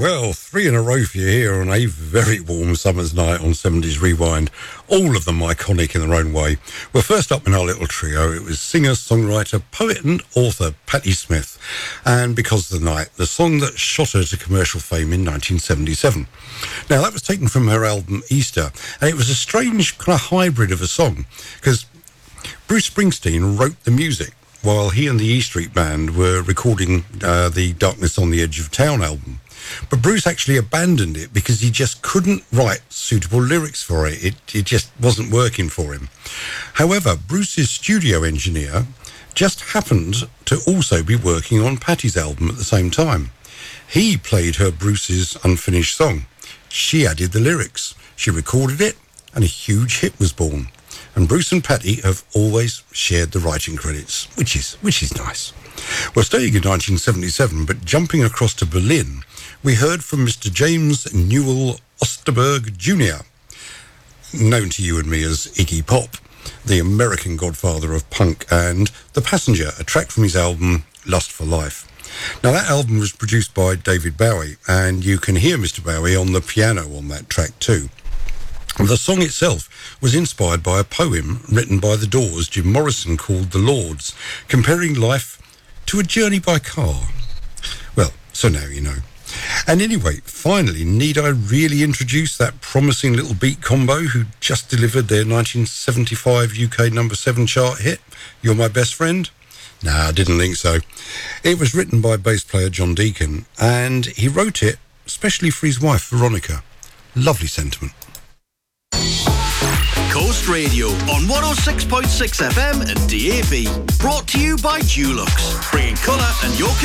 Well, 3 in a row for you here on a very warm summer's night on 70s Rewind. All of them iconic in their own way. Well, first up in our little trio, it was singer, songwriter, poet and author Patti Smith. And Because of the Night, the song that shot her to commercial fame in 1977. Now, that was taken from her album Easter, and it was a strange kind of hybrid of a song, because Bruce Springsteen wrote the music while he and the E Street Band were recording the Darkness on the Edge of Town album. But Bruce actually abandoned it because he just couldn't write suitable lyrics for it. It just wasn't working for him. However, Bruce's studio engineer just happened to also be working on Patti's album at the same time. He played her Bruce's unfinished song. She added the lyrics. She recorded it, and a huge hit was born. And Bruce and Patti have always shared the writing credits, which is nice. Well, staying in 1977, but jumping across to Berlin, we heard from Mr. James Newell Osterberg Jr., known to you and me as Iggy Pop, the American godfather of punk, and The Passenger, a track from his album Lust for Life. Now, that album was produced by David Bowie, and you can hear Mr. Bowie on the piano on that track too. The song itself was inspired by a poem written by The Doors' Jim Morrison called The Lords, comparing life to a journey by car. Well, so now you know. And anyway, finally, need I really introduce that promising little beat combo who just delivered their 1975 UK number 7 chart hit, You're My Best Friend? Nah, I didn't think so. It was written by bass player John Deacon, and he wrote it especially for his wife, Veronica. Lovely sentiment. Coast Radio on 106.6 FM and DAB. Brought to you by Dulux, bringing colour and your